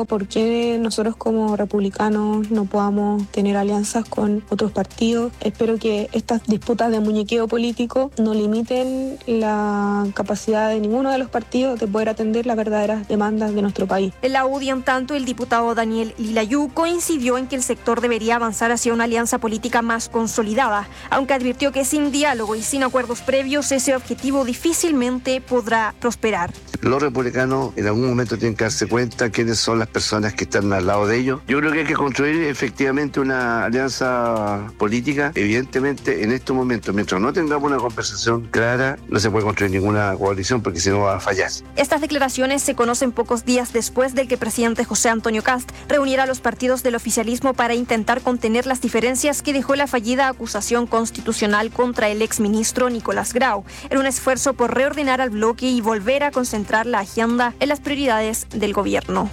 entiendo por qué nosotros como republicanos no podamos tener alianzas con otros partidos. Espero que estas disputas de muñequeo político no limiten la capacidad de ninguno de los partidos de poder atender las verdaderas demandas de nuestro país. En la UDI, en tanto, el diputado Daniel Lilayú coincidió en que el sector debería avanzar hacia una alianza política más consolidada, aunque advirtió que sin diálogo y sin acuerdos previos ese objetivo difícilmente podrá prosperar. Los republicanos en algún momento tienen que darse cuenta quiénes son las personas que están al lado de ellos. Yo creo que hay que construir efectivamente una alianza política. Evidentemente, en estos momentos, mientras no tengamos una conversación clara, no se puede construir ninguna coalición porque si no va a fallar. Estas declaraciones se conocen pocos días después de que el presidente José Antonio Kast reuniera a los partidos del oficialismo para intentar contener las diferencias que dejó la fallida acusación constitucional contra el exministro Nicolás Grau, en un esfuerzo por reordenar al bloque y volver a concentrar la agenda en las prioridades del gobierno.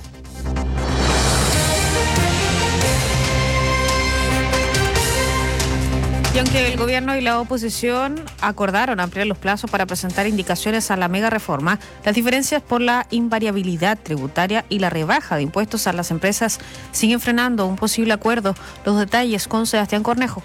Y aunque el gobierno y la oposición acordaron ampliar los plazos para presentar indicaciones a la mega reforma, las diferencias por la invariabilidad tributaria y la rebaja de impuestos a las empresas siguen frenando un posible acuerdo. Los detalles con Sebastián Cornejo.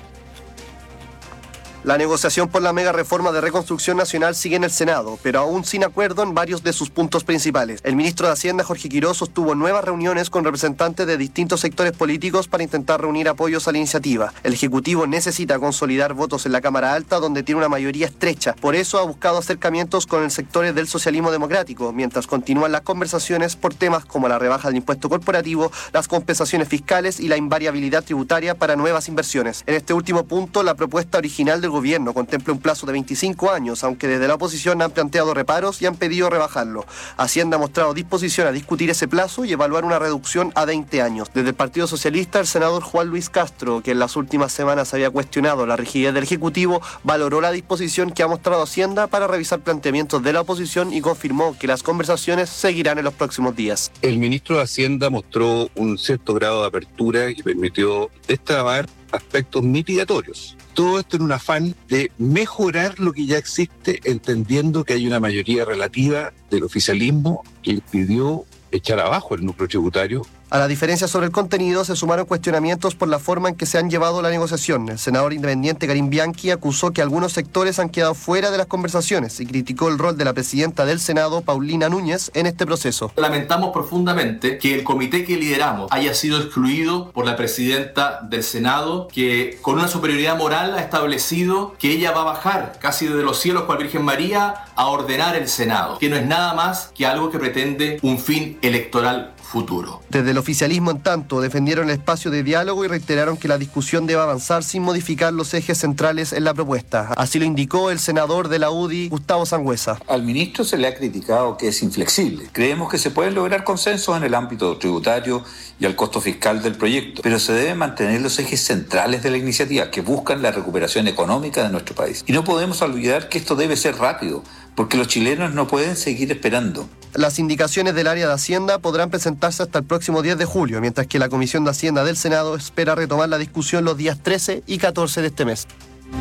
La negociación por la mega reforma de reconstrucción nacional sigue en el Senado, pero aún sin acuerdo en varios de sus puntos principales. El ministro de Hacienda, Jorge Quirós, sostuvo nuevas reuniones con representantes de distintos sectores políticos para intentar reunir apoyos a la iniciativa. El Ejecutivo necesita consolidar votos en la Cámara Alta, donde tiene una mayoría estrecha. Por eso ha buscado acercamientos con el sector del socialismo democrático, mientras continúan las conversaciones por temas como la rebaja del impuesto corporativo, las compensaciones fiscales y la invariabilidad tributaria para nuevas inversiones. En este último punto, la propuesta original del gobierno contempla un plazo de 25 años, aunque desde la oposición han planteado reparos y han pedido rebajarlo. Hacienda ha mostrado disposición a discutir ese plazo y evaluar una reducción a 20 años. Desde el Partido Socialista, el senador Juan Luis Castro, que en las últimas semanas había cuestionado la rigidez del Ejecutivo, valoró la disposición que ha mostrado Hacienda para revisar planteamientos de la oposición y confirmó que las conversaciones seguirán en los próximos días. El ministro de Hacienda mostró un cierto grado de apertura y permitió destrabar aspectos mitigatorios. Todo esto en un afán de mejorar lo que ya existe, entendiendo que hay una mayoría relativa del oficialismo que impidió echar abajo el núcleo tributario. A la diferencia sobre el contenido se sumaron cuestionamientos por la forma en que se han llevado la negociación. El senador independiente Karim Bianchi acusó que algunos sectores han quedado fuera de las conversaciones y criticó el rol de la presidenta del Senado, Paulina Núñez, en este proceso. Lamentamos profundamente que el comité que lideramos haya sido excluido por la presidenta del Senado, que con una superioridad moral ha establecido que ella va a bajar casi desde los cielos cual Virgen María a ordenar el Senado, que no es nada más que algo que pretende un fin electoral futuro. Desde el oficialismo, en tanto, defendieron el espacio de diálogo y reiteraron que la discusión debe avanzar sin modificar los ejes centrales en la propuesta. Así lo indicó el senador de la UDI, Gustavo Sangüesa. Al ministro se le ha criticado que es inflexible. Creemos que se pueden lograr consensos en el ámbito tributario y al costo fiscal del proyecto, pero se deben mantener los ejes centrales de la iniciativa que buscan la recuperación económica de nuestro país. Y no podemos olvidar que esto debe ser rápido, porque los chilenos no pueden seguir esperando. Las indicaciones del área de Hacienda podrán presentarse hasta el próximo 10 de julio, mientras que la Comisión de Hacienda del Senado espera retomar la discusión los días 13 y 14 de este mes.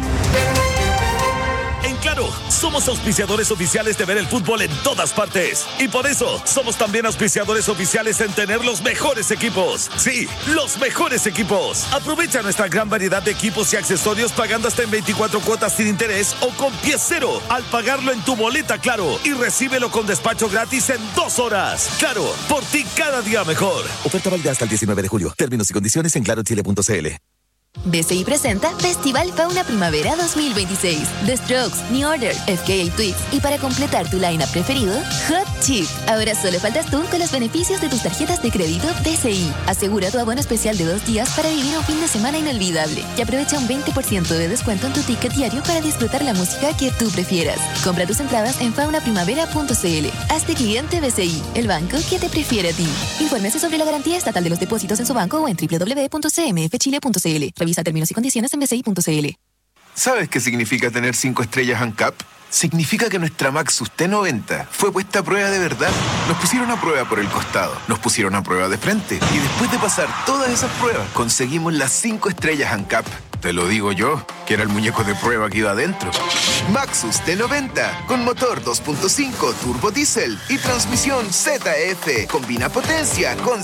En Claro, somos auspiciadores oficiales de ver el fútbol en todas partes. Y por eso, somos también auspiciadores oficiales en tener los mejores equipos. Sí, los mejores equipos. Aprovecha nuestra gran variedad de equipos y accesorios pagando hasta en 24 cuotas sin interés o con pie cero al pagarlo en tu boleta Claro. Y recíbelo con despacho gratis en 2 horas. Claro, por ti cada día mejor. Oferta válida hasta el 19 de julio. Términos y condiciones en clarochile.cl. BCI presenta Festival Fauna Primavera 2026. The Strokes, New Order, FKA Twigs y para completar tu line-up preferido, Hot Chip. Ahora solo faltas tú con los beneficios de tus tarjetas de crédito BCI. Asegura tu abono especial de 2 días para vivir un fin de semana inolvidable y aprovecha un 20% de descuento en tu ticket diario para disfrutar la música que tú prefieras. Compra tus entradas en faunaprimavera.cl. Hazte cliente BCI, el banco que te prefiere a ti. Infórmese sobre la garantía estatal de los depósitos en su banco o en www.cmfchile.cl. Revisa términos y condiciones en bci.cl. ¿Sabes qué significa tener 5 estrellas ANCAP? Significa que nuestra Maxus T90 fue puesta a prueba de verdad. Nos pusieron a prueba por el costado, nos pusieron a prueba de frente y después de pasar todas esas pruebas, conseguimos las 5 estrellas ANCAP. Te lo digo yo, que era el muñeco de prueba que iba adentro. Maxus T90, con motor 2.5 turbo diésel y transmisión ZF. Combina potencia con